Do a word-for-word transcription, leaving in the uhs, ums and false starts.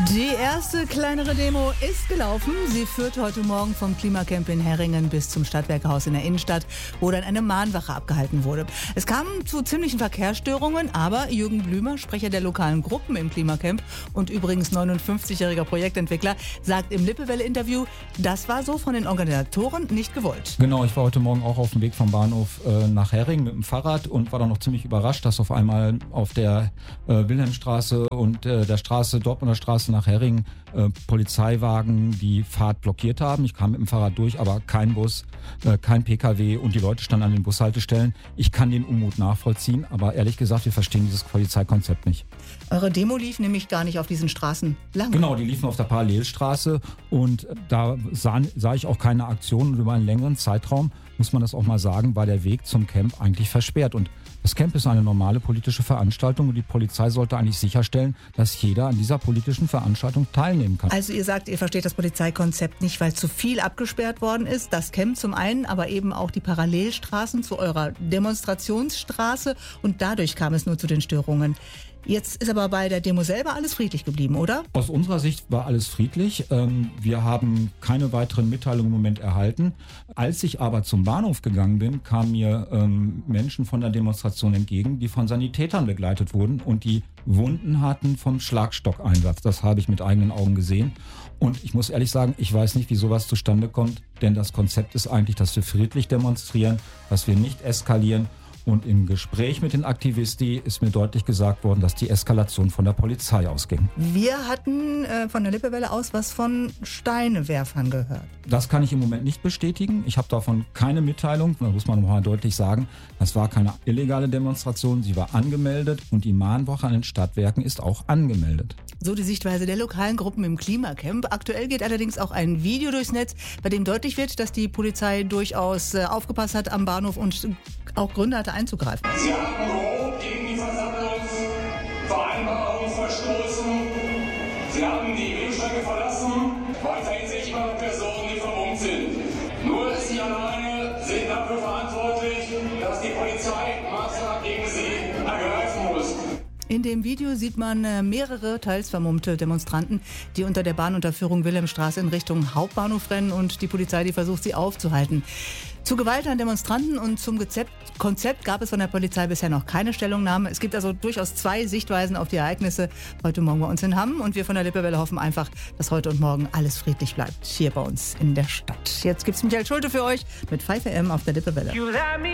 Die erste kleinere Demo ist gelaufen. Sie führt heute Morgen vom Klimacamp in Herringen bis zum Stadtwerkehaus in der Innenstadt, wo dann eine Mahnwache abgehalten wurde. Es kam zu ziemlichen Verkehrsstörungen, aber Jürgen Blümer, Sprecher der lokalen Gruppen im Klimacamp und übrigens neunundfünfzigjähriger Projektentwickler, sagt im Lippewelle-Interview, das war so von den Organisatoren nicht gewollt. Genau, ich war heute Morgen auch auf dem Weg vom Bahnhof äh, nach Herringen mit dem Fahrrad und war dann noch ziemlich überrascht, dass auf einmal auf der äh, Wilhelmstraße und äh, der Straße, Dortmunder Straße nach Herringen äh, Polizeiwagen die Fahrt blockiert haben. Ich kam mit dem Fahrrad durch, aber kein Bus, äh, kein P K W und die Leute standen an den Bushaltestellen. Ich kann den Unmut nachvollziehen, aber ehrlich gesagt, wir verstehen dieses Polizeikonzept nicht. Eure Demo lief nämlich gar nicht auf diesen Straßen lang. Genau, die liefen auf der Parallelstraße und da sah, sah ich auch keine Aktion. Und über einen längeren Zeitraum, muss man das auch mal sagen, war der Weg zum Camp eigentlich versperrt. Und das Camp ist eine normale politische Veranstaltung und die Polizei sollte eigentlich sicherstellen, dass jeder an dieser politischen Veranstaltung teilnehmen kann. Also ihr sagt, ihr versteht das Polizeikonzept nicht, weil zu viel abgesperrt worden ist. Das Camp zum einen, aber eben auch die Parallelstraßen zu eurer Demonstrationsstraße und dadurch kam es nur zu den Störungen. Jetzt ist aber bei der Demo selber alles friedlich geblieben, oder? Aus unserer Sicht war alles friedlich. Wir haben keine weiteren Mitteilungen im Moment erhalten. Als ich aber zum Bahnhof gegangen bin, kamen mir Menschen von der Demonstration entgegen, die von Sanitätern begleitet wurden und die Wunden hatten vom Schlagstockeinsatz. Das habe ich mit eigenen Augen gesehen. Und ich muss ehrlich sagen, ich weiß nicht, wie sowas zustande kommt, denn das Konzept ist eigentlich, dass wir friedlich demonstrieren, dass wir nicht eskalieren. Und im Gespräch mit den Aktivisti ist mir deutlich gesagt worden, dass die Eskalation von der Polizei ausging. Wir hatten äh, von der Lippewelle aus was von Steinewerfern gehört. Das kann ich im Moment nicht bestätigen. Ich habe davon keine Mitteilung. Da muss man noch mal deutlich sagen, das war keine illegale Demonstration. Sie war angemeldet und die Mahnwache an den Stadtwerken ist auch angemeldet. So die Sichtweise der lokalen Gruppen im Klimacamp. Aktuell geht allerdings auch ein Video durchs Netz, bei dem deutlich wird, dass die Polizei durchaus äh, aufgepasst hat am Bahnhof und auch Gründe hatte einzugreifen. Sie haben grob gegen die Versammlungsvereinbarung verstoßen. Sie haben die Wegstrecke verlassen. Weiterhin sehe ich immer Personen, die vermummt sind. Nur Sie alleine sind dafür verantwortlich, dass die Polizei Maßnahmen gegen Sie ergreifen muss. In dem Video sieht man mehrere teils vermummte Demonstranten, die unter der Bahnunterführung Wilhelmstraße in Richtung Hauptbahnhof rennen und die Polizei, die versucht, sie aufzuhalten. Zu Gewalt an Demonstranten und zum Konzept gab es von der Polizei bisher noch keine Stellungnahme. Es gibt also durchaus zwei Sichtweisen auf die Ereignisse heute Morgen bei uns in Hamm. Und wir von der Lippewelle hoffen einfach, dass heute und morgen alles friedlich bleibt hier bei uns in der Stadt. Jetzt gibt's Michael Schulte für euch mit Pfeife M auf der Lippewelle.